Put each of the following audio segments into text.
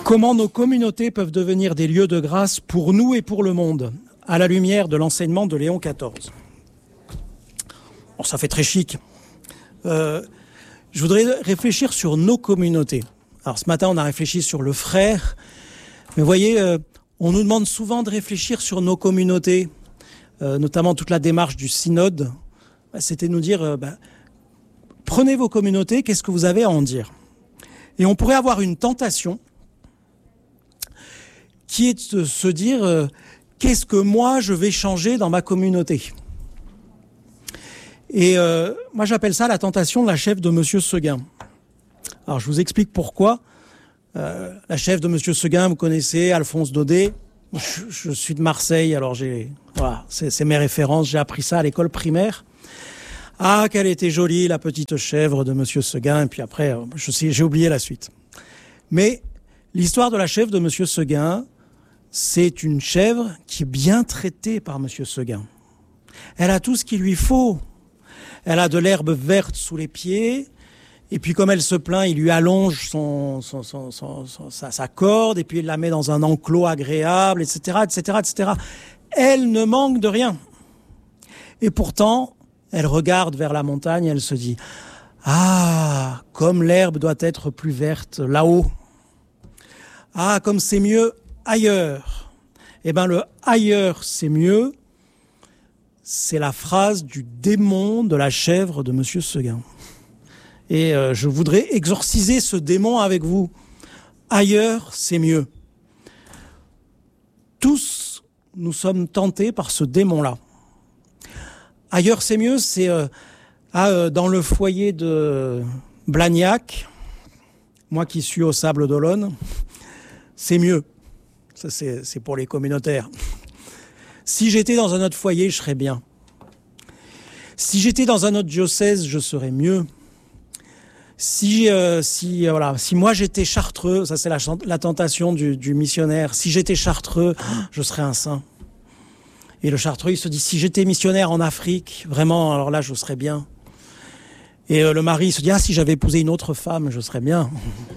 Comment nos communautés peuvent devenir des lieux de grâce pour nous et pour le monde, à la lumière de l'enseignement de Léon XIV. Bon, ça fait très chic. Je voudrais réfléchir sur nos communautés. Alors ce matin, on a réfléchi sur le frère, mais vous voyez, on nous demande souvent de réfléchir sur nos communautés, notamment toute la démarche du synode. C'était de nous dire, prenez vos communautés, qu'est-ce que vous avez à en dire? Et on pourrait avoir une tentation qui est de se dire, qu'est-ce que moi je vais changer dans ma communauté? Et moi j'appelle ça la tentation de la chèvre de Monsieur Seguin. Alors je vous explique pourquoi. La chèvre de Monsieur Seguin, vous connaissez, Alphonse Daudet. Je suis de Marseille, alors voilà, c'est mes références, j'ai appris ça à l'école primaire. Ah, qu'elle était jolie, la petite chèvre de Monsieur Seguin, et puis après, j'ai oublié la suite. Mais l'histoire de la chèvre de Monsieur Seguin, c'est une chèvre qui est bien traitée par Monsieur Seguin. Elle a tout ce qu'il lui faut. Elle a de l'herbe verte sous les pieds, et puis comme elle se plaint, il lui allonge sa corde, et puis il la met dans un enclos agréable, etc., etc., etc. Elle ne manque de rien. Et pourtant, elle regarde vers la montagne, elle se dit « Ah, comme l'herbe doit être plus verte là-haut. Ah, comme c'est mieux ailleurs. » Eh bien, le « ailleurs, c'est mieux », c'est la phrase du démon de la chèvre de Monsieur Seguin. Et je voudrais exorciser ce démon avec vous. Ailleurs, c'est mieux. Tous, nous sommes tentés par ce démon-là. Ailleurs, c'est mieux, c'est dans le foyer de Blagnac, moi qui suis au Sable d'Olonne, c'est mieux. Ça, c'est pour les communautaires. Si j'étais dans un autre foyer, je serais bien. Si j'étais dans un autre diocèse, je serais mieux. Si moi j'étais chartreux, ça c'est la tentation du missionnaire, si j'étais chartreux, je serais un saint. Et le chartreux, il se dit, si j'étais missionnaire en Afrique, vraiment, alors là, je serais bien. Et le mari, il se dit, si j'avais épousé une autre femme, je serais bien.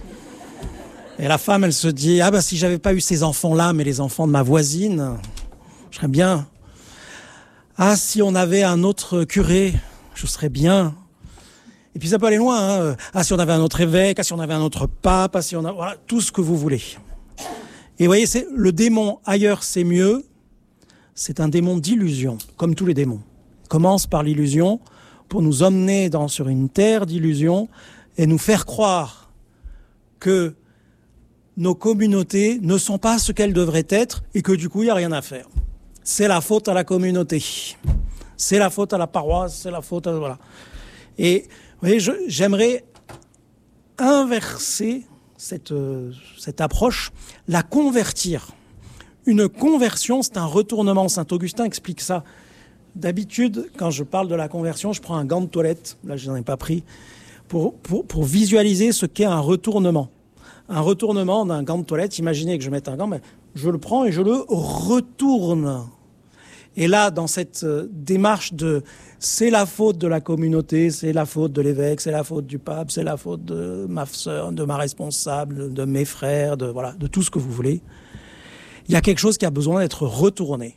Et la femme, elle se dit, si j'avais pas eu ces enfants-là, mais les enfants de ma voisine, je serais bien. Ah, si on avait un autre curé, je serais bien. Et puis ça peut aller loin, hein. Si on avait un autre évêque, si on avait un autre pape, voilà, tout ce que vous voulez. Et vous voyez, c'est le démon ailleurs, c'est mieux. C'est un démon d'illusion, comme tous les démons. Il commence par l'illusion pour nous emmener sur une terre d'illusion et nous faire croire que nos communautés ne sont pas ce qu'elles devraient être et que du coup, il n'y a rien à faire. C'est la faute à la communauté. C'est la faute à la paroisse, c'est la faute à... Voilà. Et vous voyez, j'aimerais inverser cette approche, la convertir. Une conversion, c'est un retournement. Saint-Augustin explique ça. D'habitude, quand je parle de la conversion, je prends un gant de toilette, là je n'en ai pas pris, pour visualiser ce qu'est un retournement. Un retournement d'un gant de toilette, imaginez que je mette un gant, je le prends et je le retourne. Et là, dans cette démarche de c'est la faute de la communauté, c'est la faute de l'évêque, c'est la faute du pape, c'est la faute de ma sœur, de ma responsable, de mes frères, de tout ce que vous voulez, il y a quelque chose qui a besoin d'être retourné.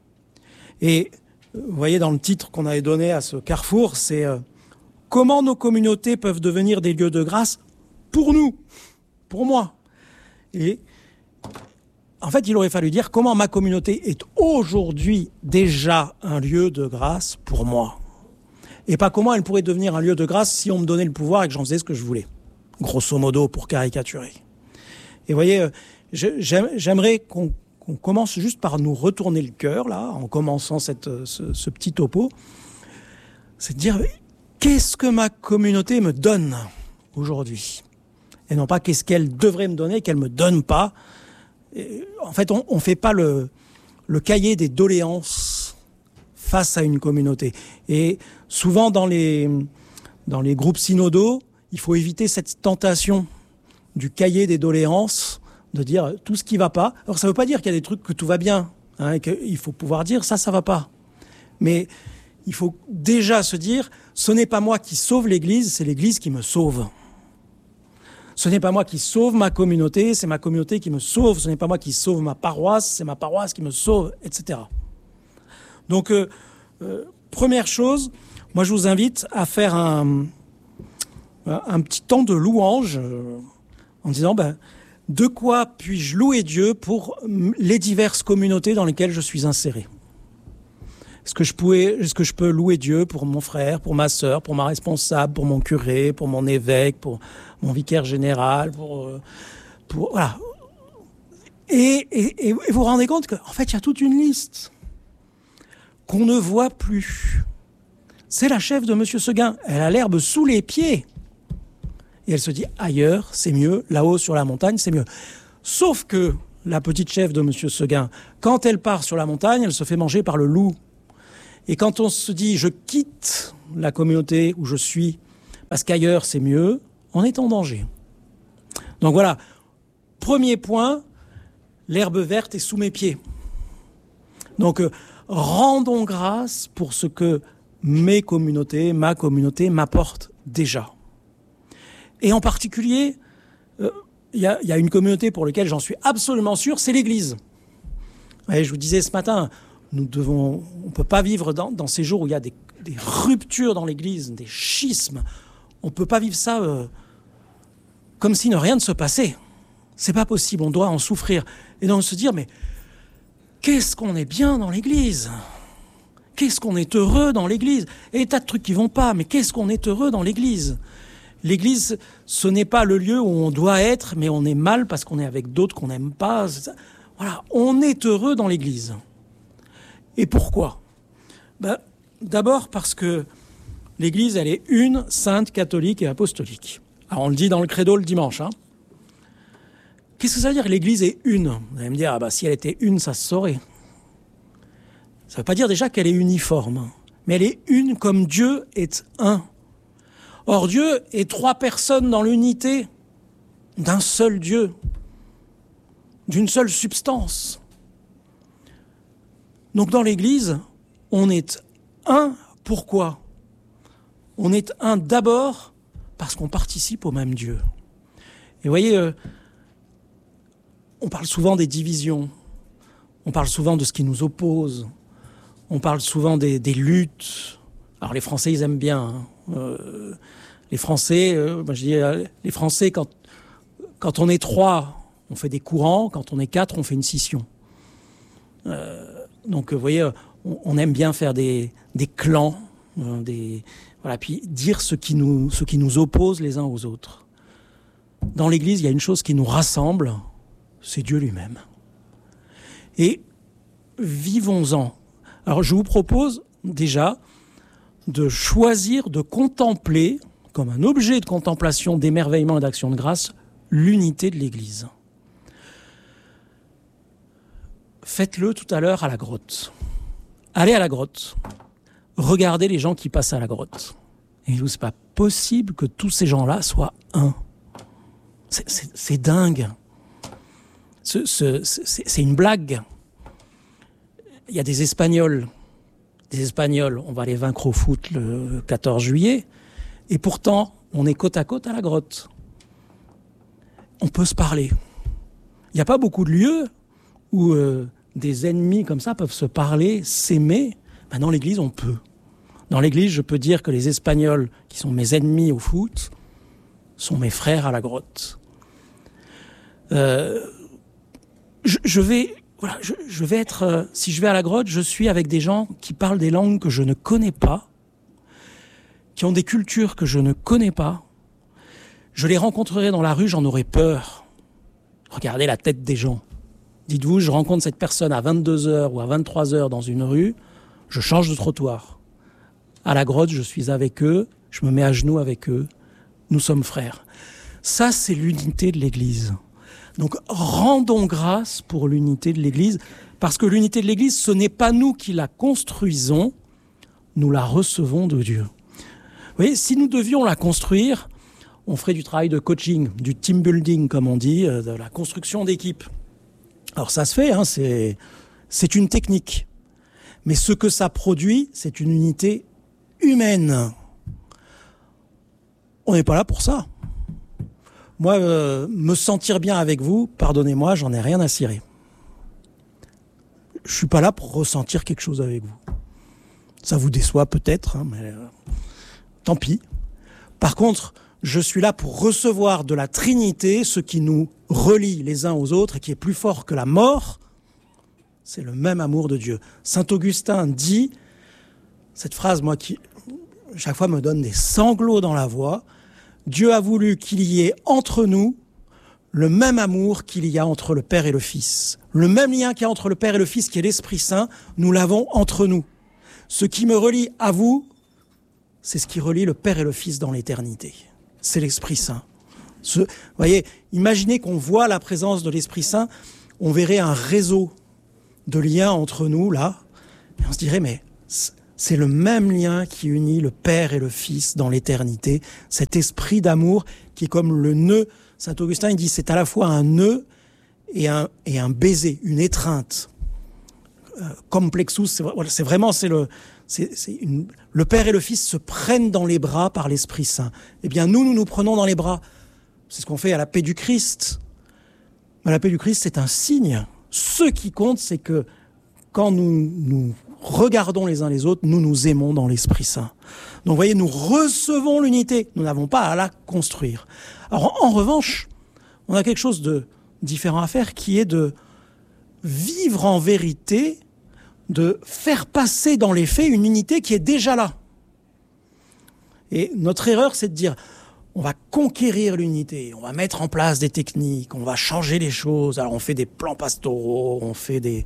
Et vous voyez, dans le titre qu'on avait donné à ce carrefour, c'est comment nos communautés peuvent devenir des lieux de grâce pour nous, pour moi. Et en fait, il aurait fallu dire comment ma communauté est aujourd'hui déjà un lieu de grâce pour moi. Et pas comment elle pourrait devenir un lieu de grâce si on me donnait le pouvoir et que j'en faisais ce que je voulais. Grosso modo, pour caricaturer. Et vous voyez, j'aimerais qu'on commence juste par nous retourner le cœur, là, en commençant ce petit topo. C'est de dire, qu'est-ce que ma communauté me donne aujourd'hui? Et non pas qu'est-ce qu'elle devrait me donner, qu'elle ne me donne pas. Et en fait, on ne fait pas le cahier des doléances face à une communauté. Et souvent, dans les groupes synodaux, il faut éviter cette tentation du cahier des doléances, de dire tout ce qui ne va pas. Alors, ça ne veut pas dire qu'il y a des trucs que tout va bien, hein, et qu'il faut pouvoir dire ça ne va pas. Mais il faut déjà se dire, ce n'est pas moi qui sauve l'Église, c'est l'Église qui me sauve. Ce n'est pas moi qui sauve ma communauté, c'est ma communauté qui me sauve. Ce n'est pas moi qui sauve ma paroisse, c'est ma paroisse qui me sauve, etc. Donc, première chose, moi je vous invite à faire un petit temps de louange en disant de quoi puis-je louer Dieu pour les diverses communautés dans lesquelles je suis inséré. Est-ce que je peux louer Dieu pour mon frère, pour ma sœur, pour ma responsable, pour mon curé, pour mon évêque, pour mon vicaire général, voilà. Et vous vous rendez compte qu'en fait, il y a toute une liste qu'on ne voit plus. C'est la chef de Monsieur Seguin. Elle a l'herbe sous les pieds. Et elle se dit, ailleurs, c'est mieux. Là-haut, sur la montagne, c'est mieux. Sauf que la petite chef de Monsieur Seguin, quand elle part sur la montagne, elle se fait manger par le loup. Et quand on se dit, je quitte la communauté où je suis, parce qu'ailleurs, c'est mieux, on est en danger. Donc voilà, premier point, l'herbe verte est sous mes pieds. Donc, rendons grâce pour ce que ma communauté m'apporte déjà. Et en particulier, il y a une communauté pour laquelle j'en suis absolument sûr, c'est l'Église. Et je vous disais ce matin, on ne peut pas vivre dans ces jours où il y a des ruptures dans l'Église, des schismes. On ne peut pas vivre ça comme si rien ne se passait. C'est pas possible, on doit en souffrir. Et donc se dire, mais qu'est-ce qu'on est bien dans l'Église ? Qu'est-ce qu'on est heureux dans l'Église ? Et des tas de trucs qui vont pas, mais qu'est-ce qu'on est heureux dans l'Église ? L'Église, ce n'est pas le lieu où on doit être, mais on est mal parce qu'on est avec d'autres qu'on n'aime pas. Voilà, on est heureux dans l'Église. Et pourquoi ? D'abord parce que l'Église, elle est une, sainte, catholique et apostolique. Alors on le dit dans le credo le dimanche. Qu'est-ce que ça veut dire que l'Église est une ? Vous allez me dire, si elle était une, ça se saurait. Ça ne veut pas dire déjà qu'elle est uniforme, mais elle est une comme Dieu est un. Or Dieu est trois personnes dans l'unité d'un seul Dieu, d'une seule substance. Donc dans l'Église, on est un. Pourquoi ? On est un d'abord parce qu'on participe au même Dieu. Et vous voyez, on parle souvent des divisions, on parle souvent de ce qui nous oppose, on parle souvent des luttes. Alors les Français, ils aiment bien. Les Français, les Français, quand on est trois, on fait des courants, quand on est quatre, on fait une scission. Donc, vous voyez, on aime bien faire des clans, puis dire ce qui nous oppose les uns aux autres. Dans l'Église, il y a une chose qui nous rassemble, c'est Dieu lui-même. Et vivons-en. Alors, je vous propose déjà de choisir de contempler, comme un objet de contemplation, d'émerveillement et d'action de grâce, l'unité de l'Église. Faites-le tout à l'heure à la grotte. Allez à la grotte. Regardez les gens qui passent à la grotte. Et c'est pas possible que tous ces gens-là soient un. C'est dingue. C'est une blague. Il y a des Espagnols. Des Espagnols, on va les vaincre au foot le 14 juillet. Et pourtant, on est côte à côte à la grotte. On peut se parler. Il n'y a pas beaucoup de lieux où des ennemis comme ça peuvent se parler, s'aimer. Dans l'Église, on peut. Dans l'Église, je peux dire que les Espagnols, qui sont mes ennemis au foot, sont mes frères à la grotte. Je vais être... si je vais à la grotte, je suis avec des gens qui parlent des langues que je ne connais pas, qui ont des cultures que je ne connais pas. Je les rencontrerai dans la rue, j'en aurais peur. Regardez la tête des gens. Dites-vous, je rencontre cette personne à 22h ou à 23h dans une rue, je change de trottoir. À la grotte, je suis avec eux, je me mets à genoux avec eux, nous sommes frères. Ça, c'est l'unité de l'Église. Donc, rendons grâce pour l'unité de l'Église, parce que l'unité de l'Église, ce n'est pas nous qui la construisons, nous la recevons de Dieu. Vous voyez, si nous devions la construire, on ferait du travail de coaching, du team building, comme on dit, de la construction d'équipe. Alors ça se fait, c'est une technique. Mais ce que ça produit, c'est une unité humaine. On n'est pas là pour ça. Moi, me sentir bien avec vous, pardonnez-moi, j'en ai rien à cirer. Je suis pas là pour ressentir quelque chose avec vous. Ça vous déçoit peut-être, hein, mais tant pis. Par contre, je suis là pour recevoir de la Trinité ce qui nous relie les uns aux autres et qui est plus fort que la mort. C'est le même amour de Dieu. Saint Augustin dit, cette phrase, moi, qui chaque fois me donne des sanglots dans la voix, Dieu a voulu qu'il y ait entre nous le même amour qu'il y a entre le Père et le Fils. Le même lien qu'il y a entre le Père et le Fils, qui est l'Esprit Saint, nous l'avons entre nous. Ce qui me relie à vous, c'est ce qui relie le Père et le Fils dans l'éternité. C'est l'Esprit Saint. Vous voyez, imaginez qu'on voit la présence de l'Esprit Saint, on verrait un réseau de liens entre nous, là, et on se dirait, mais c'est le même lien qui unit le Père et le Fils dans l'éternité, cet esprit d'amour qui est comme le nœud. Saint Augustin, il dit, c'est à la fois un nœud et un baiser, une étreinte. Complexus, le Père et le Fils se prennent dans les bras par l'Esprit Saint. Eh bien, nous nous prenons dans les bras. C'est ce qu'on fait à la paix du Christ. Mais la paix du Christ, c'est un signe. Ce qui compte, c'est que quand nous regardons les uns les autres, nous nous aimons dans l'Esprit Saint. Donc, vous voyez, nous recevons l'unité. Nous n'avons pas à la construire. Alors, en revanche, on a quelque chose de différent à faire, qui est de vivre en vérité, de faire passer dans les faits une unité qui est déjà là. Et notre erreur, c'est de dire, on va conquérir l'unité, on va mettre en place des techniques, on va changer les choses. Alors on fait des plans pastoraux, on fait des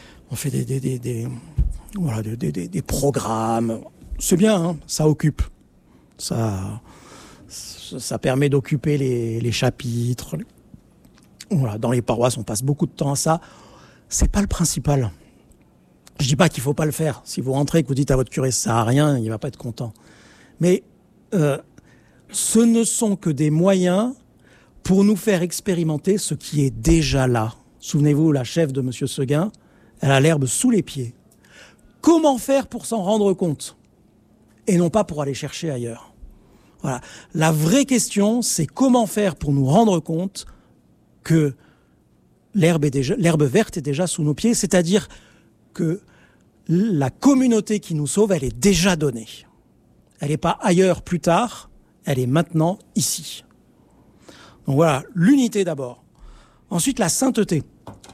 programmes. C'est bien, hein, ça occupe. Ça permet d'occuper les chapitres. Voilà, dans les paroisses, on passe beaucoup de temps à ça. C'est pas le principal. Je dis pas qu'il faut pas le faire. Si vous rentrez et que vous dites à votre curé ça sert à rien, il va pas être content. Mais ce ne sont que des moyens pour nous faire expérimenter ce qui est déjà là. Souvenez-vous, la chèvre de Monsieur Seguin, elle a l'herbe sous les pieds. Comment faire pour s'en rendre compte? Et non pas pour aller chercher ailleurs. Voilà. La vraie question, c'est comment faire pour nous rendre compte que l'herbe verte est déjà sous nos pieds, c'est-à-dire que la communauté qui nous sauve, elle est déjà donnée. Elle n'est pas ailleurs plus tard, elle est maintenant ici. Donc voilà, l'unité d'abord. Ensuite, la sainteté.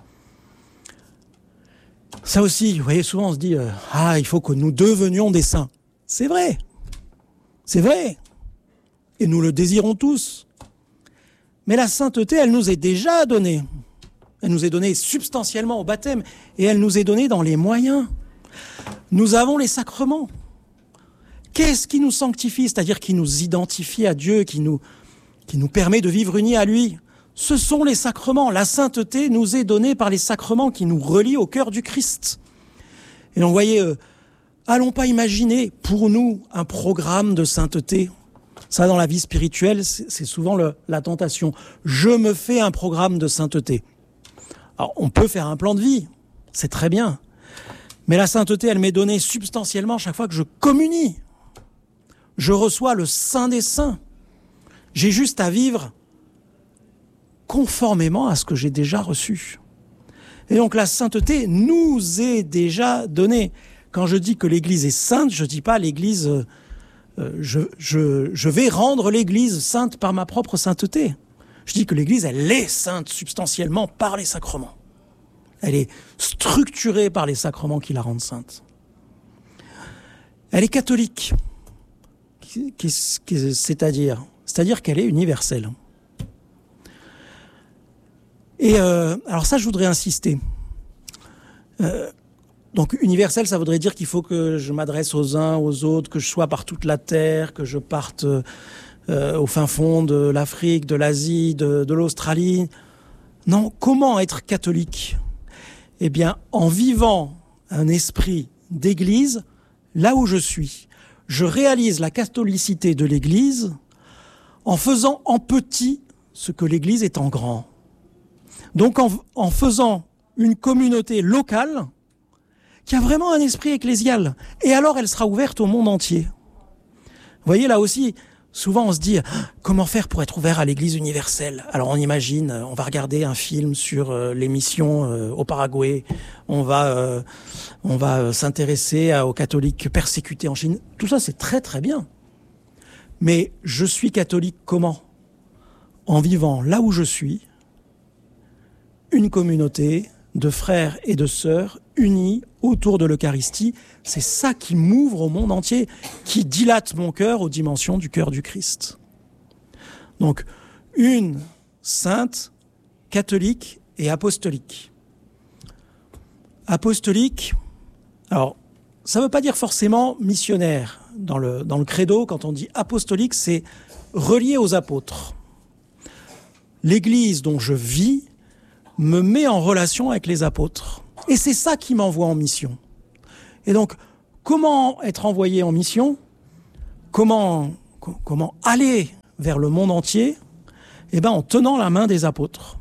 Ça aussi, vous voyez, souvent on se dit il faut que nous devenions des saints. C'est vrai. C'est vrai. Et nous le désirons tous. Mais la sainteté, elle nous est déjà donnée. Elle nous est donnée substantiellement au baptême et elle nous est donnée dans les moyens. Nous avons les sacrements. Qu'est-ce qui nous sanctifie? C'est-à-dire qui nous identifie à Dieu, qui nous permet de vivre unis à lui. Ce sont les sacrements. La sainteté nous est donnée par les sacrements qui nous relient au cœur du Christ. Et donc, vous voyez, allons pas imaginer pour nous un programme de sainteté. Ça, dans la vie spirituelle, c'est souvent la tentation. Je me fais un programme de sainteté. Alors, on peut faire un plan de vie, c'est très bien. Mais la sainteté, elle m'est donnée substantiellement chaque fois que je communie. Je reçois le Saint des Saints. J'ai juste à vivre conformément à ce que j'ai déjà reçu. Et donc la sainteté nous est déjà donnée. Quand je dis que l'Église est sainte, je ne dis pas l'Église... je vais rendre l'Église sainte par ma propre sainteté. Je dis que l'Église, elle est sainte substantiellement par les sacrements. Elle est structurée par les sacrements qui la rendent sainte. Elle est catholique, c'est-à-dire qu'elle est universelle. Et alors ça, je voudrais insister. Donc universel, ça voudrait dire qu'il faut que je m'adresse aux uns, aux autres, que je sois par toute la terre, que je parte au fin fond de l'Afrique, de l'Asie, de l'Australie. Non, comment être catholique? Eh bien, en vivant un esprit d'église, là où je suis, je réalise la catholicité de l'église en faisant en petit ce que l'église est en grand. Donc en faisant une communauté locale qui a vraiment un esprit ecclésial. Et alors, elle sera ouverte au monde entier. Vous voyez, là aussi, Souvent, on se dit, comment faire pour être ouvert à l'Église universelle? Alors, on imagine, on va regarder un film sur les missions au Paraguay, on va s'intéresser aux catholiques persécutés en Chine. Tout ça, c'est très, très bien. Mais je suis catholique comment? En vivant là où je suis, une communauté de frères et de sœurs unis autour de l'Eucharistie. C'est ça qui m'ouvre au monde entier, qui dilate mon cœur aux dimensions du cœur du Christ. Donc, une sainte, catholique et apostolique. Apostolique, alors, ça ne veut pas dire forcément missionnaire. Dans le credo, quand on dit apostolique, c'est relié aux apôtres. L'Église dont je vis me met en relation avec les apôtres. Et c'est ça qui m'envoie en mission. Et donc, comment être envoyé en mission? Comment aller vers le monde entier? Eh bien, en tenant la main des apôtres.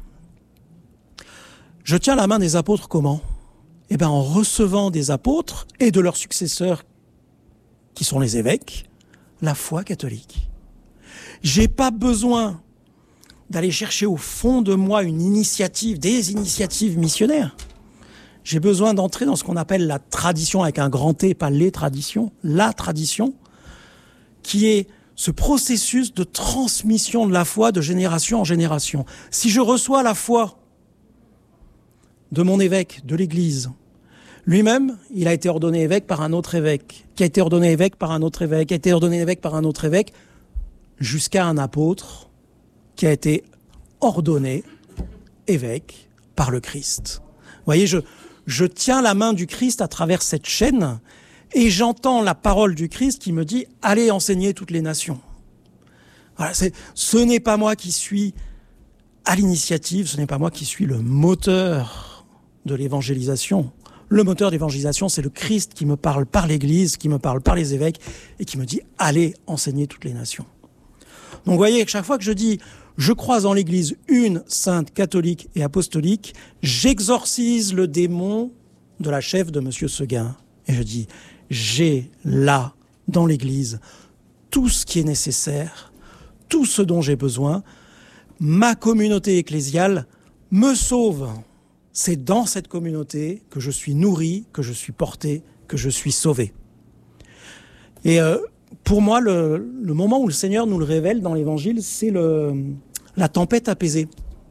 Je tiens la main des apôtres comment? Eh bien, en recevant des apôtres et de leurs successeurs, qui sont les évêques, la foi catholique. J'ai pas besoin d'aller chercher au fond de moi une initiative, des initiatives missionnaires. J'ai besoin d'entrer dans ce qu'on appelle la tradition, avec un grand T, pas les traditions, la tradition, qui est ce processus de transmission de la foi de génération en génération. Si je reçois la foi de mon évêque, de l'Église, lui-même, il a été ordonné évêque par un autre évêque, qui a été ordonné évêque par un autre évêque, qui a été ordonné évêque par un autre évêque, jusqu'à un apôtre qui a été ordonné évêque par le Christ. Vous voyez, je tiens la main du Christ à travers cette chaîne et j'entends la parole du Christ qui me dit « Allez enseigner toutes les nations ». Voilà, ce n'est pas moi qui suis à l'initiative, ce n'est pas moi qui suis le moteur de l'évangélisation. Le moteur d'évangélisation, c'est le Christ qui me parle par l'Église, qui me parle par les évêques et qui me dit « Allez enseigner toutes les nations ». Donc vous voyez, chaque fois que je dis « Je crois en l'Église une, sainte, catholique et apostolique », j'exorcise le démon de la chef de Monsieur Seguin. Et je dis « J'ai là, dans l'Église, tout ce qui est nécessaire, tout ce dont j'ai besoin. Ma communauté ecclésiale me sauve. C'est dans cette communauté que je suis nourri, que je suis porté, que je suis sauvé. » Et pour moi, le moment où le Seigneur nous le révèle dans l'Évangile, c'est la tempête apaisée.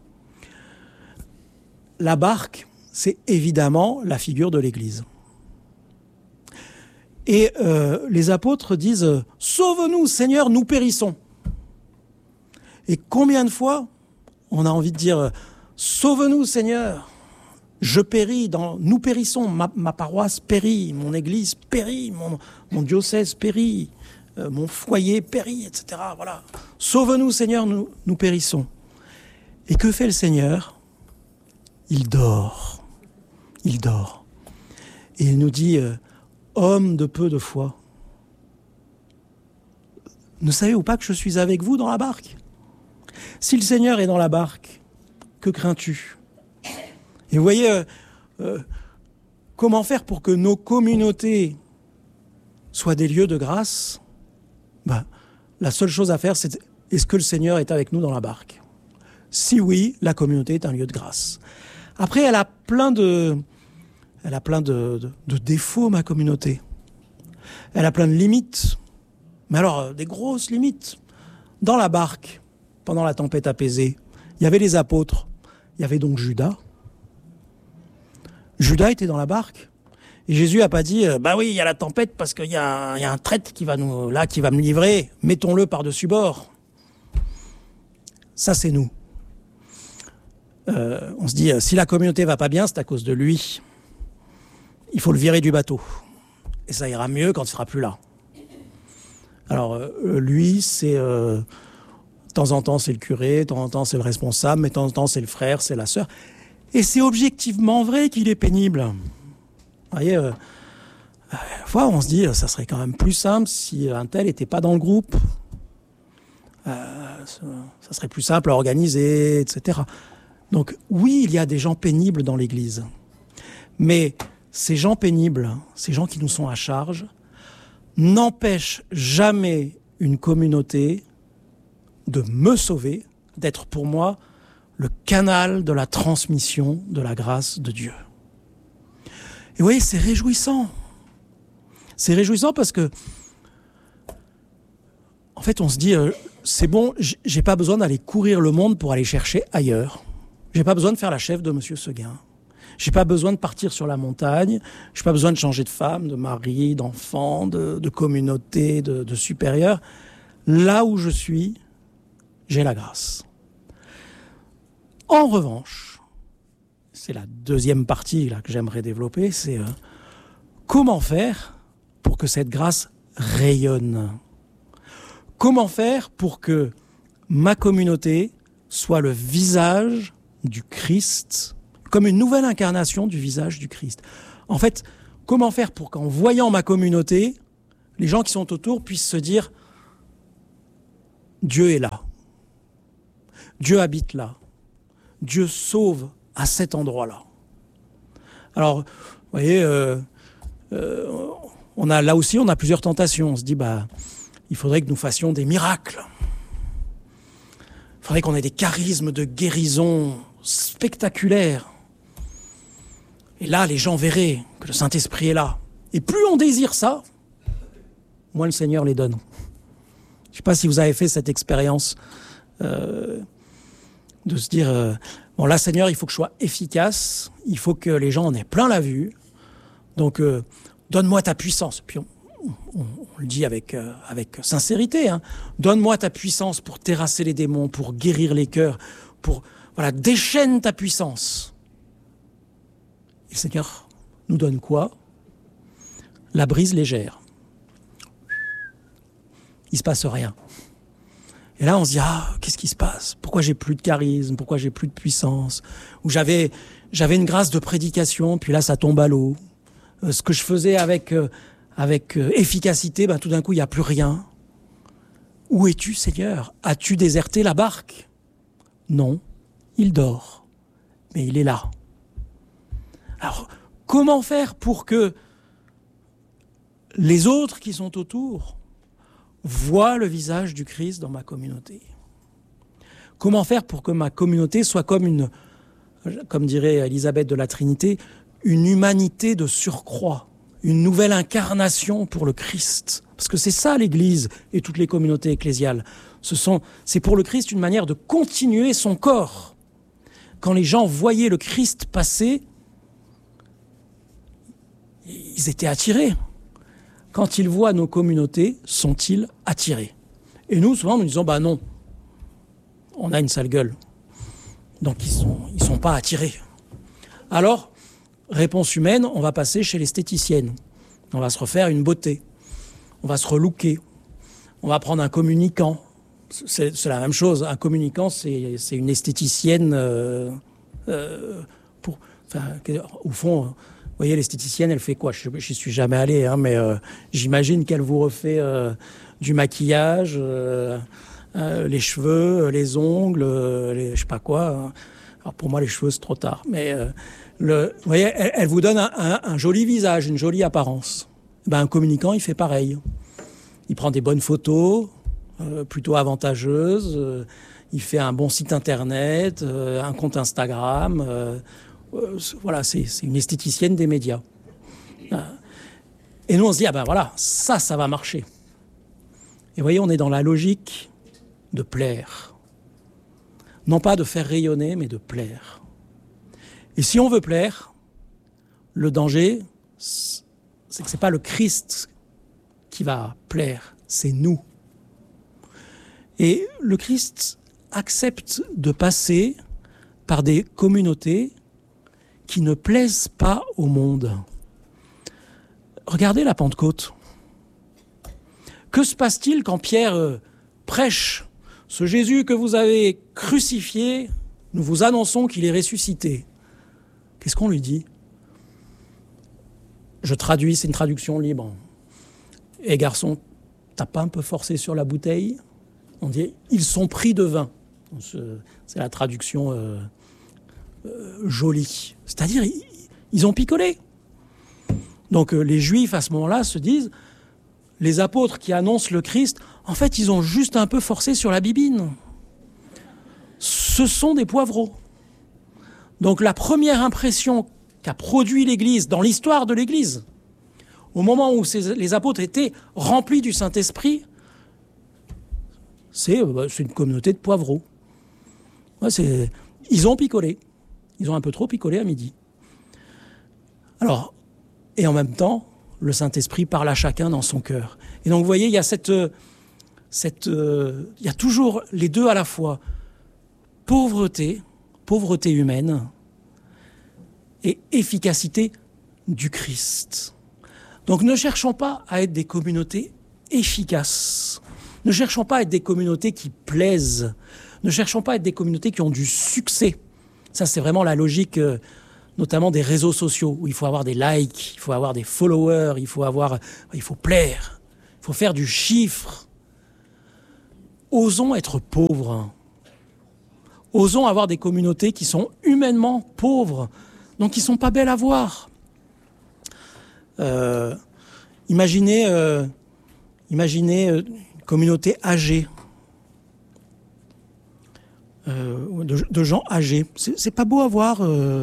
La barque, c'est évidemment la figure de l'Église. Et les apôtres disent « Sauve-nous, Seigneur, nous périssons ». Et combien de fois on a envie de dire « Sauve-nous, Seigneur, je péris, nous périssons, ma paroisse périt, mon Église périt, mon diocèse périt ». Mon foyer périt, etc. Voilà. Sauve-nous, Seigneur, nous périssons. Et que fait le Seigneur? Il dort. Il dort. Et il nous dit, homme de peu de foi, ne savez-vous pas que je suis avec vous dans la barque? Si le Seigneur est dans la barque, que crains-tu? Et vous voyez, comment faire pour que nos communautés soient des lieux de grâce? La seule chose à faire, c'est est-ce que le Seigneur est avec nous dans la barque? Si oui, la communauté est un lieu de grâce. Après, elle a plein de défauts, ma communauté. Elle a plein de limites. Mais alors, des grosses limites. Dans la barque, pendant la tempête apaisée, il y avait les apôtres. Il y avait donc Judas. Judas était dans la barque. Et Jésus n'a pas dit, oui, il y a la tempête parce qu'il y a un traître qui va me livrer, mettons-le par-dessus bord. Ça, c'est nous. On se dit, si la communauté va pas bien, c'est à cause de lui. Il faut le virer du bateau. Et ça ira mieux quand il sera plus là. Alors, lui, c'est... de temps en temps, c'est le curé, de temps en temps, c'est le responsable, mais de temps en temps, c'est le frère, c'est la sœur. Et c'est objectivement vrai qu'il est pénible. Vous voyez, fois on se dit, ça serait quand même plus simple si un tel n'était pas dans le groupe. Ça serait plus simple à organiser, etc. Donc oui, il y a des gens pénibles dans l'Église. Mais ces gens pénibles, ces gens qui nous sont à charge, n'empêchent jamais une communauté, de me sauver, d'être pour moi le canal de la transmission de la grâce de Dieu. Et vous voyez, c'est réjouissant. C'est réjouissant parce que, en fait, on se dit, c'est bon, j'ai pas besoin d'aller courir le monde pour aller chercher ailleurs. J'ai pas besoin de faire la chef de Monsieur Seguin. J'ai pas besoin de partir sur la montagne. J'ai pas besoin de changer de femme, de mari, d'enfant, de communauté, de supérieur. Là où je suis, j'ai la grâce. En revanche, c'est la deuxième partie là, que j'aimerais développer, c'est comment faire pour que cette grâce rayonne ? Comment faire pour que ma communauté soit le visage du Christ, comme une nouvelle incarnation du visage du Christ ? En fait, comment faire pour qu'en voyant ma communauté, les gens qui sont autour puissent se dire « Dieu est là, Dieu habite là, Dieu sauve à cet endroit-là ». Alors, vous voyez, on a plusieurs tentations. On se dit, il faudrait que nous fassions des miracles. Il faudrait qu'on ait des charismes de guérison spectaculaires. Et là, les gens verraient que le Saint-Esprit est là. Et plus on désire ça, moins le Seigneur les donne. Je ne sais pas si vous avez fait cette expérience de se dire, bon là, Seigneur, il faut que je sois efficace, il faut que les gens en aient plein la vue. Donc, donne-moi ta puissance. Puis on le dit avec sincérité, hein. Donne-moi ta puissance pour terrasser les démons, pour guérir les cœurs, déchaîne ta puissance. Et le Seigneur nous donne quoi ? La brise légère. Il se passe rien. Et là, on se dit, qu'est-ce qui se passe ? Pourquoi j'ai plus de charisme ? Pourquoi j'ai plus de puissance ? Ou j'avais une grâce de prédication, puis là, ça tombe à l'eau. Ce que je faisais avec efficacité, tout d'un coup, il n'y a plus rien. Où es-tu, Seigneur ? As-tu déserté la barque ? Non, il dort, mais il est là. Alors, comment faire pour que les autres qui sont autour voient le visage du Christ dans ma communauté ? Comment faire pour que ma communauté soit comme dirait Élisabeth de la Trinité, une humanité de surcroît, une nouvelle incarnation pour le Christ. Parce que c'est ça l'Église et toutes les communautés ecclésiales. C'est pour le Christ une manière de continuer son corps. Quand les gens voyaient le Christ passer, ils étaient attirés. Quand ils voient nos communautés, sont-ils attirés ? Et nous, souvent, nous disons, non, on a une sale gueule. Donc, ils sont pas attirés. Alors, réponse humaine, on va passer chez l'esthéticienne. On va se refaire une beauté. On va se relooker. On va prendre un communicant. C'est la même chose. Un communicant, c'est une esthéticienne au fond, vous voyez, l'esthéticienne, elle fait quoi ? Je n'y suis jamais allé, mais j'imagine qu'elle vous refait du maquillage, les cheveux, les ongles, je sais pas quoi. Alors pour moi, les cheveux, c'est trop tard. Mais vous voyez, elle vous donne un joli visage, une jolie apparence. Un communicant, il fait pareil. Il prend des bonnes photos, plutôt avantageuses. Il fait un bon site internet, un compte Instagram. Voilà, c'est une esthéticienne des médias. Et nous, on se dit, ça va marcher. Et vous voyez, on est dans la logique de plaire. Non pas de faire rayonner, mais de plaire. Et si on veut plaire, le danger, c'est que ce n'est pas le Christ qui va plaire, c'est nous. Et le Christ accepte de passer par des communautés qui ne plaisent pas au monde. Regardez la Pentecôte. Que se passe-t-il quand Pierre prêche ? Ce Jésus que vous avez crucifié, nous vous annonçons qu'il est ressuscité. Qu'est-ce qu'on lui dit ? Je traduis, c'est une traduction libre. Eh garçon, t'as pas un peu forcé sur la bouteille ? On dit, ils sont pris de vin. C'est la traduction jolie. C'est-à-dire, ils ont picolé. Donc les Juifs, à ce moment-là, se disent, les apôtres qui annoncent le Christ, en fait, ils ont juste un peu forcé sur la bibine. Ce sont des poivreaux. Donc la première impression qu'a produit l'Église, dans l'histoire de l'Église, au moment où les apôtres étaient remplis du Saint-Esprit, c'est une communauté de poivreaux. Ouais, ils ont picolé. Ils ont un peu trop picolé à midi. Alors, et en même temps, le Saint-Esprit parle à chacun dans son cœur. Et donc, vous voyez, il y a il y a toujours les deux à la fois. Pauvreté humaine et efficacité du Christ. Donc, ne cherchons pas à être des communautés efficaces. Ne cherchons pas à être des communautés qui plaisent. Ne cherchons pas à être des communautés qui ont du succès. Ça, c'est vraiment la logique, notamment des réseaux sociaux, où il faut avoir des likes, il faut avoir des followers, il faut plaire, il faut faire du chiffre. Osons être pauvres. Osons avoir des communautés qui sont humainement pauvres, donc qui ne sont pas belles à voir. Imaginez une communauté âgée, de gens âgés. C'est pas beau à voir.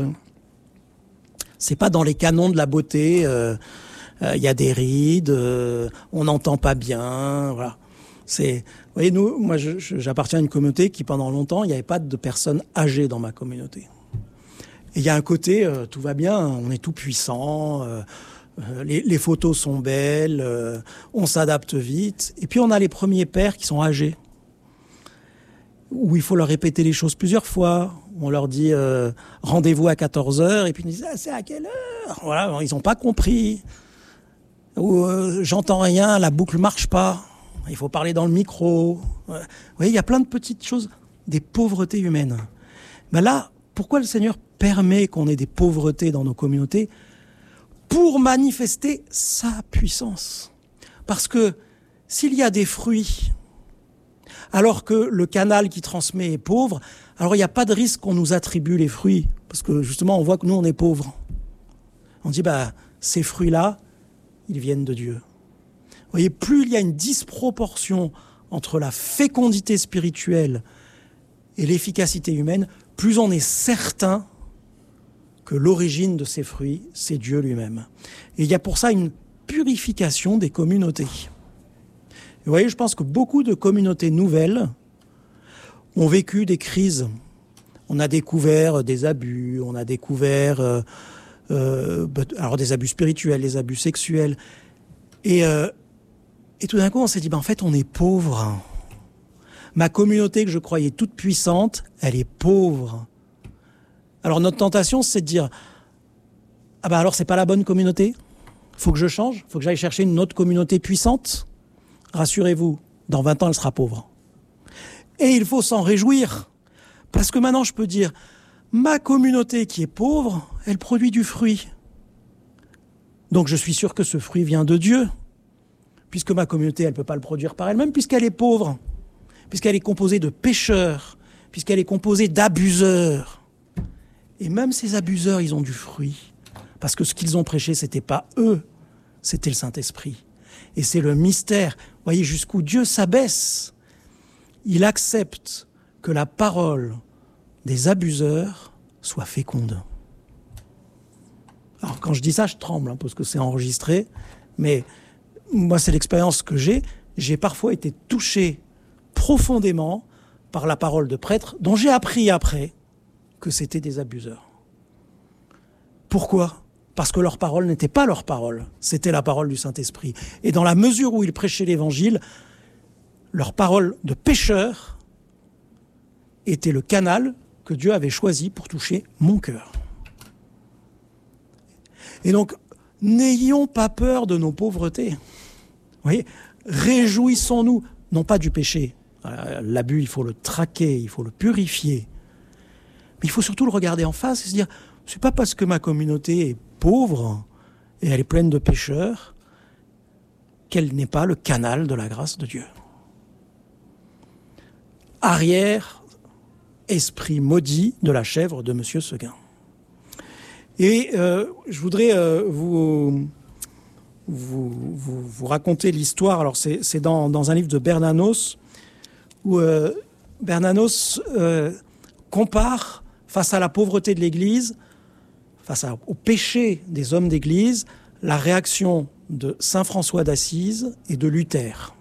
C'est pas dans les canons de la beauté. Y a des rides, on n'entend pas bien. Voilà. Vous voyez, moi, j'appartiens à une communauté qui, pendant longtemps, il n'y avait pas de personnes âgées dans ma communauté. Et il y a un côté, tout va bien, on est tout puissant, les photos sont belles, on s'adapte vite. Et puis, on a les premiers pères qui sont âgés, où il faut leur répéter les choses plusieurs fois. On leur dit rendez-vous à 14h, et puis ils disent c'est à quelle heure? Voilà, ils n'ont pas compris. Ou j'entends rien, la boucle marche pas. Il faut parler dans le micro. Vous voyez, il y a plein de petites choses, des pauvretés humaines. Ben là, pourquoi le Seigneur permet qu'on ait des pauvretés dans nos communautés? Pour manifester sa puissance. Parce que s'il y a des fruits, alors que le canal qui transmet est pauvre, alors il n'y a pas de risque qu'on nous attribue les fruits. Parce que justement, on voit que nous, on est pauvres. On dit, ces fruits-là, ils viennent de Dieu. Vous voyez, plus il y a une disproportion entre la fécondité spirituelle et l'efficacité humaine, plus on est certain que l'origine de ces fruits, c'est Dieu lui-même. Et il y a pour ça une purification des communautés. Et vous voyez, je pense que beaucoup de communautés nouvelles ont vécu des crises. On a découvert des abus, on a découvert alors des abus spirituels, des abus sexuels. Et tout d'un coup, on s'est dit, en fait, on est pauvre. Ma communauté que je croyais toute puissante, elle est pauvre. Alors notre tentation, c'est de dire, alors c'est pas la bonne communauté. Faut que je change, faut que j'aille chercher une autre communauté puissante. Rassurez-vous, dans 20 ans, elle sera pauvre. Et il faut s'en réjouir. Parce que maintenant, je peux dire, ma communauté qui est pauvre, elle produit du fruit. Donc je suis sûr que ce fruit vient de Dieu. Puisque ma communauté, elle ne peut pas le produire par elle-même, puisqu'elle est pauvre. Puisqu'elle est composée de pécheurs. Puisqu'elle est composée d'abuseurs. Et même ces abuseurs, ils ont du fruit. Parce que ce qu'ils ont prêché, c'était pas eux, c'était le Saint-Esprit. Et c'est le mystère. Vous voyez jusqu'où Dieu s'abaisse. Il accepte que la parole des abuseurs soit féconde. Alors quand je dis ça, je tremble, parce que c'est enregistré. Mais moi, c'est l'expérience que j'ai. J'ai parfois été touché profondément par la parole de prêtres, dont j'ai appris après que c'était des abuseurs. Pourquoi ? Parce que leur parole n'était pas leur parole, c'était la parole du Saint-Esprit. Et dans la mesure où ils prêchaient l'Évangile, leur parole de pécheur était le canal que Dieu avait choisi pour toucher mon cœur. Et donc, n'ayons pas peur de nos pauvretés. Vous voyez, réjouissons-nous, non pas du péché. L'abus, il faut le traquer, il faut le purifier. Mais il faut surtout le regarder en face et se dire, c'est pas parce que ma communauté est pauvre et elle est pleine de pécheurs qu'elle n'est pas le canal de la grâce de Dieu. Arrière, esprit maudit de la chèvre de Monsieur Seguin. Et je voudrais vous vous raconter l'histoire. Alors c'est dans un livre de Bernanos où Bernanos compare face à la pauvreté de l'Église, au péché des hommes d'Église, la réaction de saint François d'Assise et de Luther.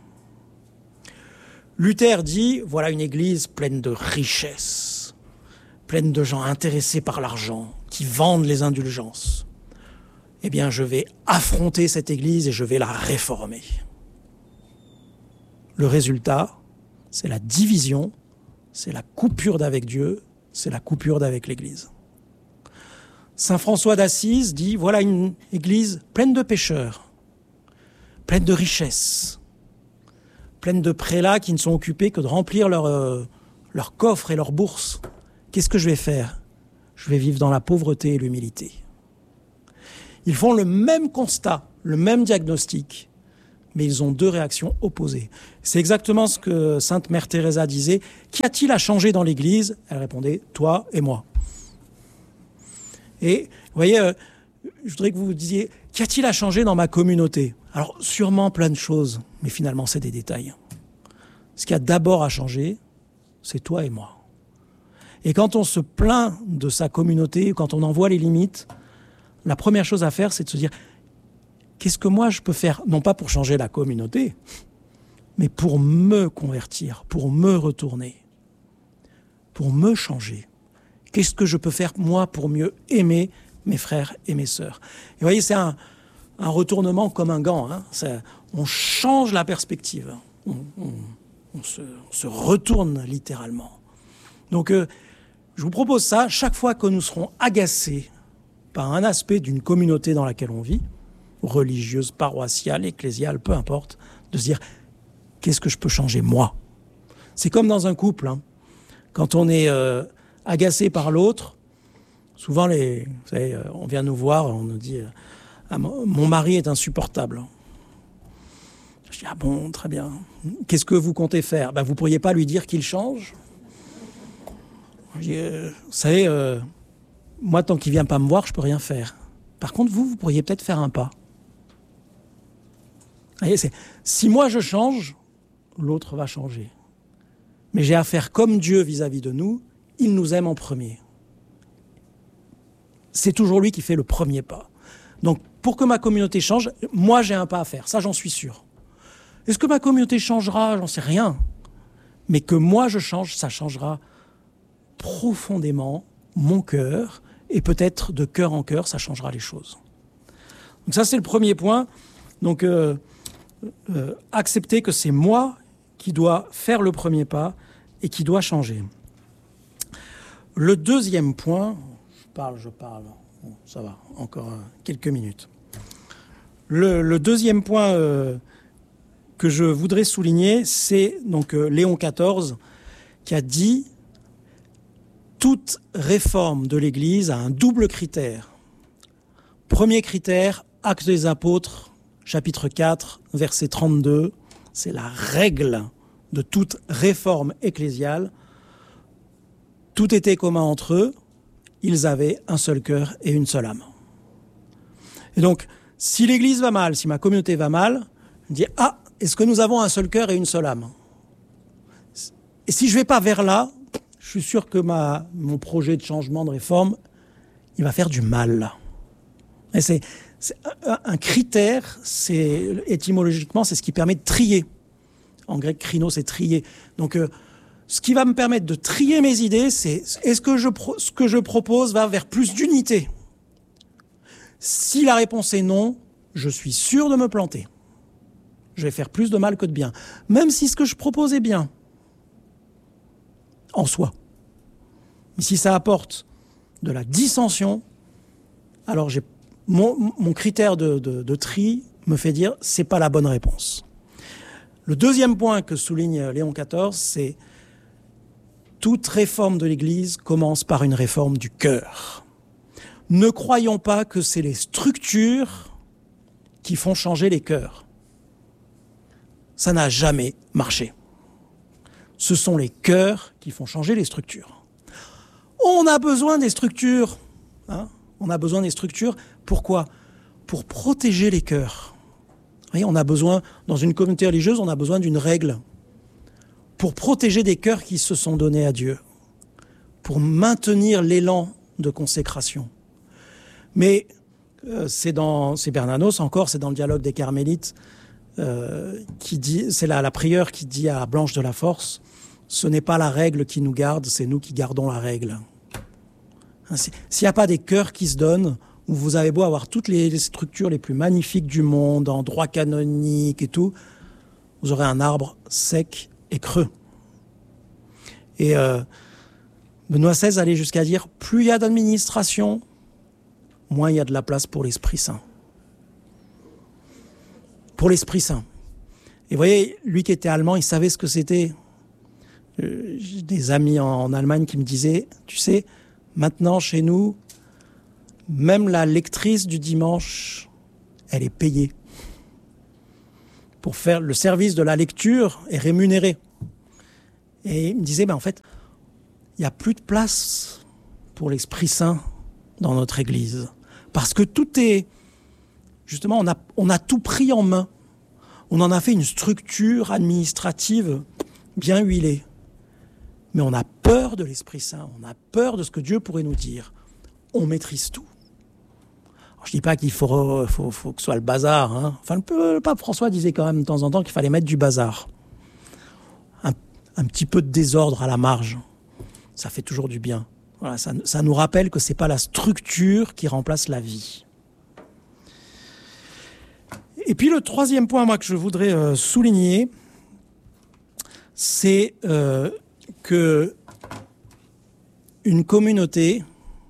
Luther dit, voilà une Église pleine de richesses, pleine de gens intéressés par l'argent, qui vendent les indulgences. Eh bien, je vais affronter cette Église et je vais la réformer. Le résultat, c'est la division, c'est la coupure d'avec Dieu, c'est la coupure d'avec l'Église. Saint François d'Assise dit, voilà une Église pleine de pécheurs, pleine de richesses, pleine de prélats qui ne sont occupés que de remplir leur coffre et leur bourse. Qu'est-ce que je vais faire? Je vais vivre dans la pauvreté et l'humilité. Ils font le même constat, le même diagnostic, mais ils ont deux réactions opposées. C'est exactement ce que Sainte Mère Teresa disait. Qu'y a-t-il à changer dans l'Église? Elle répondait, toi et moi. Et vous voyez, je voudrais que vous vous disiez, qu'y a-t-il à changer dans ma communauté? Alors sûrement plein de choses, mais finalement c'est des détails. Ce qu'il y a d'abord à changer, c'est toi et moi. Et quand on se plaint de sa communauté, quand on en voit les limites, la première chose à faire, c'est de se dire, qu'est-ce que moi je peux faire, non pas pour changer la communauté, mais pour me convertir, pour me retourner, pour me changer. Qu'est-ce que je peux faire, moi, pour mieux aimer mes frères et mes sœurs? Et vous voyez, c'est un retournement comme un gant. Hein. On change la perspective. On se retourne littéralement. Donc, je vous propose ça, chaque fois que nous serons agacés par un aspect d'une communauté dans laquelle on vit, religieuse, paroissiale, ecclésiale, peu importe, de se dire, qu'est-ce que je peux changer, moi? C'est comme dans un couple. Hein. Quand on est agacé par l'autre, souvent, vous savez, on vient nous voir, on nous dit mon mari est insupportable. Je dis, ah bon, très bien. Qu'est-ce que vous comptez faire? Vous ne pourriez pas lui dire qu'il change? Je dis, vous savez, moi, tant qu'il ne vient pas me voir, je ne peux rien faire. Par contre, vous pourriez peut-être faire un pas. Vous voyez, si moi je change, l'autre va changer. Mais j'ai à faire comme Dieu vis-à-vis de nous, il nous aime en premier. C'est toujours lui qui fait le premier pas. Donc, pour que ma communauté change, moi j'ai un pas à faire, ça j'en suis sûr. Est-ce que ma communauté changera? J'en sais rien. Mais que moi je change, ça changera profondément mon cœur, et peut-être de cœur en cœur, ça changera les choses. Donc ça c'est le premier point. Donc accepter que c'est moi qui dois faire le premier pas et qui doit changer. Le deuxième point, je parle, bon, ça va, encore quelques minutes. Le deuxième point que je voudrais souligner, c'est donc Léon XIV qui a dit « Toute réforme de l'Église a un double critère. Premier critère, Actes des Apôtres, chapitre 4, verset 32, c'est la règle de toute réforme ecclésiale. Tout était commun entre eux, ils avaient un seul cœur et une seule âme. » Et donc, si l'Église va mal, si ma communauté va mal, je dis « Ah, est-ce que nous avons un seul cœur et une seule âme ?» Et si je ne vais pas vers là, je suis sûr que mon projet de changement, de réforme, il va faire du mal. Et c'est un critère, étymologiquement, c'est ce qui permet de trier. En grec, krino, c'est trier. Donc, ce qui va me permettre de trier mes idées, c'est est-ce que ce que je propose va vers plus d'unité? Si la réponse est non, je suis sûr de me planter. Je vais faire plus de mal que de bien. Même si ce que je propose est bien, en soi. Mais si ça apporte de la dissension, alors mon critère de tri me fait dire c'est pas la bonne réponse. Le deuxième point que souligne Léon XIV, c'est toute réforme de l'Église commence par une réforme du cœur. Ne croyons pas que c'est les structures qui font changer les cœurs. Ça n'a jamais marché. Ce sont les cœurs qui font changer les structures. On a besoin des structures. On a besoin des structures. Pourquoi? Pour protéger les cœurs. voyez, on a besoin, dans une communauté religieuse, on a besoin d'une règle pour protéger des cœurs qui se sont donnés à Dieu, pour maintenir l'élan de consécration. Mais c'est Bernanos encore, c'est dans le dialogue des Carmélites, qui dit, c'est la prieure qui dit à Blanche de la Force, ce n'est pas la règle qui nous garde, c'est nous qui gardons la règle. S'il n'y a pas des cœurs qui se donnent, où vous avez beau avoir toutes les structures les plus magnifiques du monde, en droit canonique et tout, vous aurez un arbre sec et creux. Et Benoît XVI allait jusqu'à dire, plus il y a d'administration, moins il y a de la place pour l'Esprit Saint. Pour l'Esprit Saint. Et vous voyez, lui qui était allemand, il savait ce que c'était. J'ai des amis en Allemagne qui me disaient, tu sais, maintenant chez nous, même la lectrice du dimanche, elle est payée. Pour faire le service de la lecture est rémunéré. Et il me disait, en fait, il n'y a plus de place pour l'Esprit Saint dans notre Église. Parce que tout est... Justement, on a tout pris en main. On en a fait une structure administrative bien huilée. Mais on a peur de l'Esprit Saint. On a peur de ce que Dieu pourrait nous dire. On maîtrise tout. Alors, je ne dis pas qu'il faut que ce soit le bazar. Hein. Enfin, le pape François disait quand même de temps en temps qu'il fallait mettre du bazar. Un petit peu de désordre à la marge. Ça fait toujours du bien. Voilà, ça nous rappelle que ce n'est pas la structure qui remplace la vie. Et puis le troisième point, moi, que je voudrais souligner, c'est que une communauté,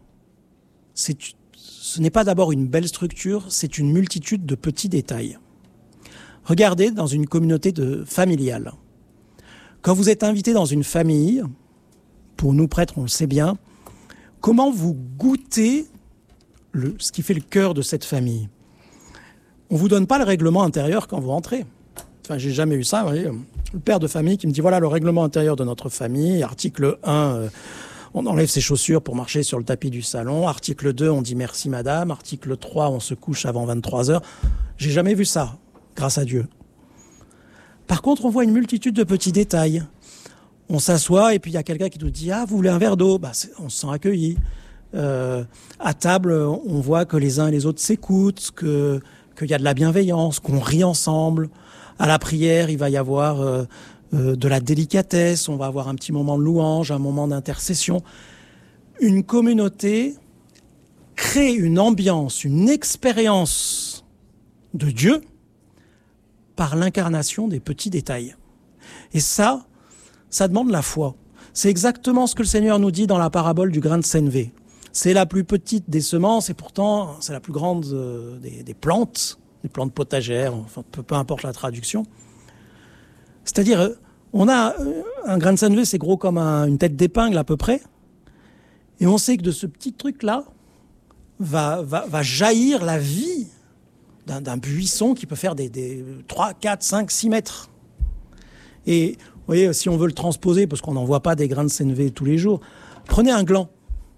ce n'est pas d'abord une belle structure, c'est une multitude de petits détails. Regardez dans une communauté familiale. Quand vous êtes invité dans une famille, pour nous prêtres, on le sait bien, comment vous goûtez ce qui fait le cœur de cette famille? On ne vous donne pas le règlement intérieur quand vous rentrez. Enfin, j'ai jamais eu ça. Vous voyez, le père de famille qui me dit, voilà le règlement intérieur de notre famille, article 1, on enlève ses chaussures pour marcher sur le tapis du salon, article 2, on dit merci madame, article 3, on se couche avant 23 heures. J'ai jamais vu ça, grâce à Dieu. Par contre, on voit une multitude de petits détails. On s'assoit et puis il y a quelqu'un qui nous dit « Ah, vous voulez un verre d'eau ?» On se sent accueilli. À table, on voit que les uns et les autres s'écoutent, qu'il y a de la bienveillance, qu'on rit ensemble. À la prière, il va y avoir de la délicatesse, on va avoir un petit moment de louange, un moment d'intercession. Une communauté crée une ambiance, une expérience de Dieu par l'incarnation des petits détails. Et ça demande la foi. C'est exactement ce que le Seigneur nous dit dans la parabole du grain de sénévé. C'est la plus petite des semences et pourtant c'est la plus grande des plantes potagères, enfin, peu importe la traduction. C'est-à-dire, on a un grain de sénévé, c'est gros comme une tête d'épingle à peu près, et on sait que de ce petit truc-là va jaillir la vie d'un buisson qui peut faire des 3, 4, 5, 6 mètres. Et vous voyez, si on veut le transposer, parce qu'on n'en voit pas des grains de sénévé tous les jours, prenez un gland.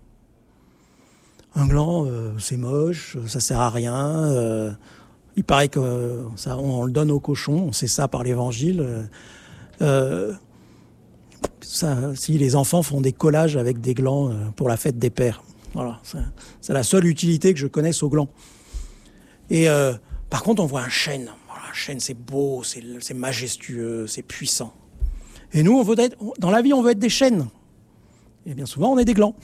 Un gland, c'est moche, ça sert à rien. Il paraît que ça, on le donne aux cochons, on sait ça par l'évangile. Si les enfants font des collages avec des glands pour la fête des pères. Voilà, c'est la seule utilité que je connaisse au gland. Et par contre, on voit un chêne. Voilà, un chêne, c'est beau, c'est majestueux, c'est puissant. Et nous, dans la vie, on veut être des chênes. Et bien souvent, on est des glands.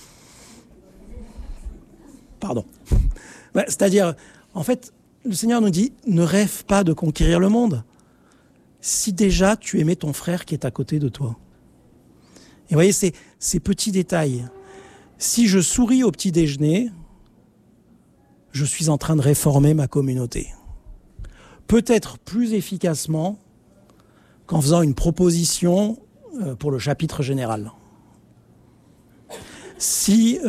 Pardon. C'est-à-dire, en fait, le Seigneur nous dit, ne rêve pas de conquérir le monde. Si déjà tu aimais ton frère qui est à côté de toi. Et vous voyez, ces petits détails. Si je souris au petit déjeuner, je suis en train de réformer ma communauté. Peut-être plus efficacement qu'en faisant une proposition pour le chapitre général. Si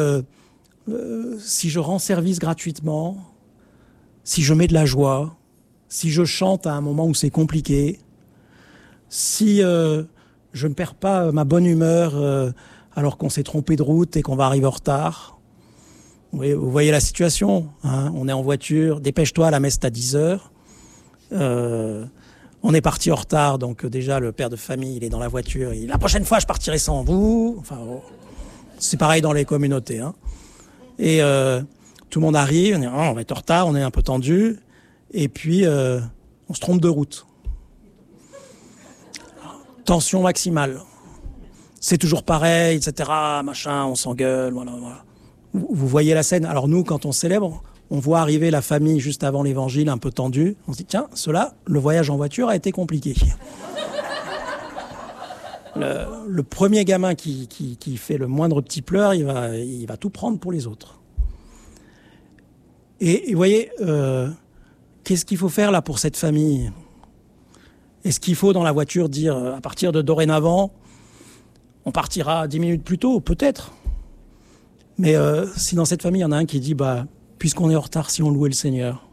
je rends service gratuitement, si je mets de la joie, si je chante à un moment où c'est compliqué, si je ne perds pas ma bonne humeur alors qu'on s'est trompé de route et qu'on va arriver en retard. Vous voyez la situation, hein, on est en voiture, dépêche-toi, la messe est à 10h. On est parti en retard, donc déjà le père de famille, il est dans la voiture. La prochaine fois, je partirai sans vous. Enfin, c'est pareil dans les communautés. Hein. Et tout le monde arrive, on va être en retard, on est un peu tendu. Et puis, on se trompe de route. Tension maximale. C'est toujours pareil, etc. Machin, on s'engueule, voilà. Vous voyez la scène. Alors nous, quand on célèbre, on voit arriver la famille juste avant l'évangile, un peu tendue. On se dit, tiens, le voyage en voiture a été compliqué. Le premier gamin qui fait le moindre petit pleur, il va tout prendre pour les autres. Et vous voyez, qu'est-ce qu'il faut faire là pour cette famille ? Est-ce qu'il faut dans la voiture dire, à partir de dorénavant, on partira 10 minutes plus tôt ? Peut-être. Mais si dans cette famille, il y en a un qui dit, puisqu'on est en retard, si on louait le Seigneur,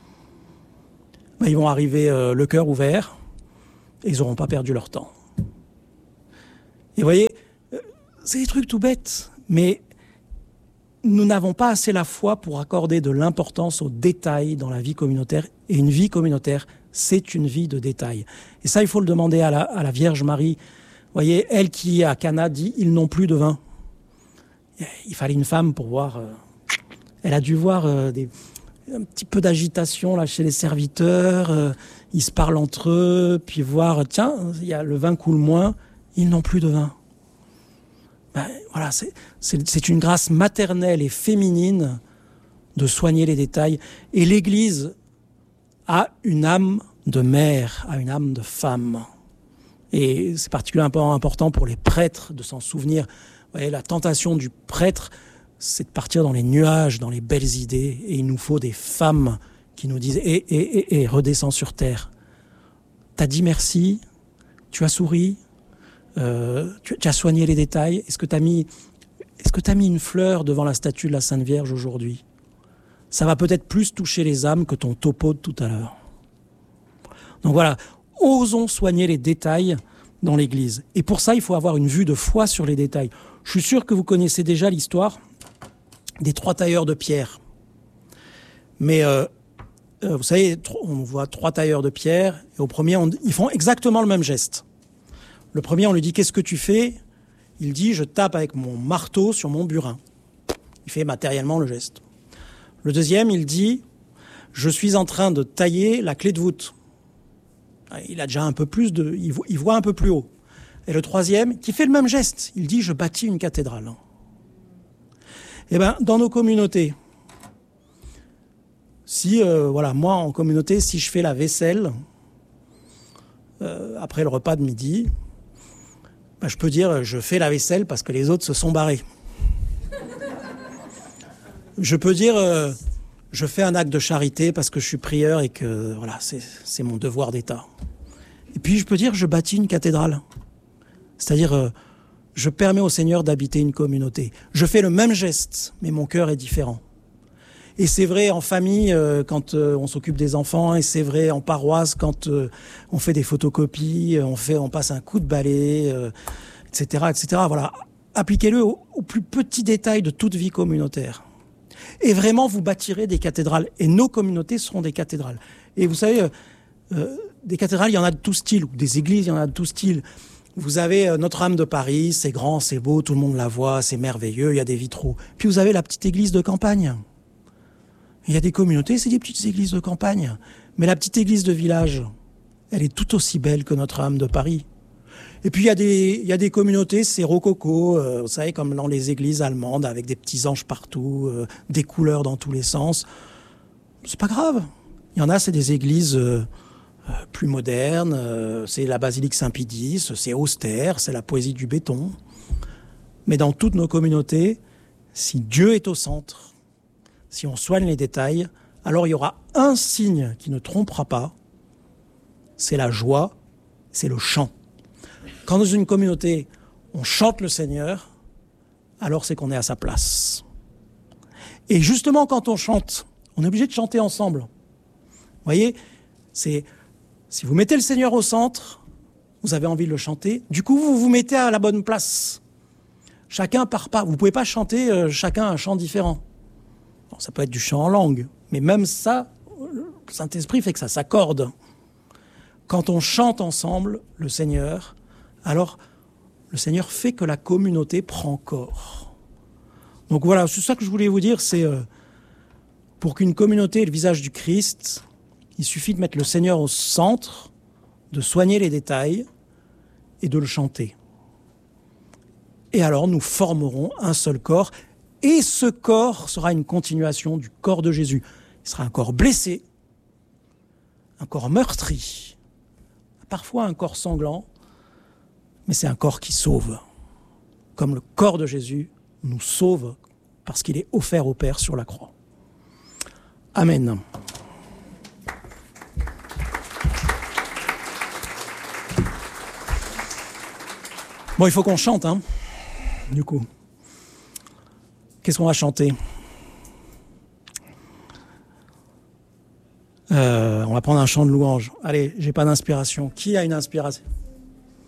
ils vont arriver le cœur ouvert et ils n'auront pas perdu leur temps. Et vous voyez, c'est des trucs tout bêtes, mais nous n'avons pas assez la foi pour accorder de l'importance aux détails dans la vie communautaire. Et une vie communautaire, c'est une vie de détails. Et ça, il faut le demander à la Vierge Marie. Vous voyez, elle qui, à Cana, dit « ils n'ont plus de vin ». Il fallait une femme pour voir... elle a dû voir un petit peu d'agitation là chez les serviteurs. Ils se parlent entre eux, puis voir, tiens, le vin coule moins, ils n'ont plus de vin. Voilà, c'est une grâce maternelle et féminine de soigner les détails. Et l'Église a une âme de mère, a une âme de femme. Et c'est particulièrement important pour les prêtres de s'en souvenir. Vous voyez, la tentation du prêtre, c'est de partir dans les nuages, dans les belles idées. Et il nous faut des femmes qui nous disent « redescends sur terre. T'as dit merci, tu as souri, tu as soigné les détails. Est-ce que t'as mis une fleur devant la statue de la Sainte Vierge aujourd'hui ? Ça va peut-être plus toucher les âmes que ton topo de tout à l'heure. » Donc voilà, osons soigner les détails dans l'Église. Et pour ça, il faut avoir une vue de foi sur les détails. Je suis sûr que vous connaissez déjà l'histoire des 3 tailleurs de pierre. Mais vous savez, on voit 3 tailleurs de pierre, et au premier, ils font exactement le même geste. Le premier, on lui dit « Qu'est-ce que tu fais ?» Il dit « Je tape avec mon marteau sur mon burin. » Il fait matériellement le geste. Le deuxième, il dit « Je suis en train de tailler la clé de voûte. » Il a déjà un peu plus il voit un peu plus haut. Et le troisième, qui fait le même geste, il dit « Je bâtis une cathédrale. » Eh bien, dans nos communautés, si, moi, en communauté, si je fais la vaisselle, après le repas de midi, je peux dire, je fais la vaisselle parce que les autres se sont barrés. Je peux dire, je fais un acte de charité parce que je suis prieur et que, voilà, c'est mon devoir d'État. Et puis, je peux dire, je bâtis une cathédrale. C'est-à-dire, je permets au Seigneur d'habiter une communauté. Je fais le même geste, mais mon cœur est différent. Et c'est vrai en famille, quand on s'occupe des enfants, et c'est vrai en paroisse, quand on fait des photocopies, on passe un coup de balai, etc., etc. Voilà. Appliquez-le au plus petit détail de toute vie communautaire. Et vraiment, vous bâtirez des cathédrales. Et nos communautés seront des cathédrales. Et vous savez, des cathédrales, il y en a de tout style, ou des églises, il y en a de tout style. Vous avez Notre-Dame de Paris, c'est grand, c'est beau, tout le monde la voit, c'est merveilleux, il y a des vitraux. Puis vous avez la petite église de campagne. Il y a des communautés, c'est des petites églises de campagne. Mais la petite église de village, elle est tout aussi belle que Notre-Dame de Paris. Et puis il y a des communautés, c'est rococo, vous savez, comme dans les églises allemandes, avec des petits anges partout, des couleurs dans tous les sens. C'est pas grave. Il y en a, c'est des églises plus modernes, c'est la basilique Saint-Pédis, c'est austère, c'est la poésie du béton. Mais dans toutes nos communautés, si Dieu est au centre, si on soigne les détails, alors il y aura un signe qui ne trompera pas, c'est la joie, c'est le chant. Quand dans une communauté, on chante le Seigneur, alors c'est qu'on est à sa place. Et justement, quand on chante, on est obligé de chanter ensemble. Vous voyez, si vous mettez le Seigneur au centre, vous avez envie de le chanter, du coup, vous vous mettez à la bonne place. Chacun part pas. Vous ne pouvez pas chanter chacun un chant différent. Bon, ça peut être du chant en langue, mais même ça, Le Saint-Esprit fait que ça s'accorde. Quand on chante ensemble le Seigneur, alors le Seigneur fait que la communauté prend corps. Donc voilà, c'est ça que je voulais vous dire, c'est pour qu'une communauté ait le visage du Christ, il suffit de mettre le Seigneur au centre, de soigner les détails et de le chanter. Et alors nous formerons un seul corps, et ce corps sera une continuation du corps de Jésus. Il sera un corps blessé, un corps meurtri, parfois un corps sanglant, mais c'est un corps qui sauve. Comme le corps de Jésus nous sauve parce qu'il est offert au Père sur la croix. Amen. Bon, il faut qu'on chante, hein, du coup. Qu'est-ce qu'on va chanter ? On va prendre un chant de louange. Allez, j'ai pas d'inspiration. Qui a une inspiration ?